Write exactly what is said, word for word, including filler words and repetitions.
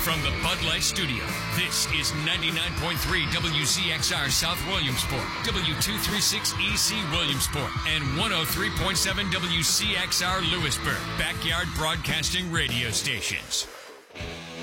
From the Bud Light Studio, this is ninety-nine point three W Z X R South Williamsport, W two thirty-six E C Williamsport, and one oh three point seven W C X R Lewisburg, Backyard Broadcasting Radio Stations.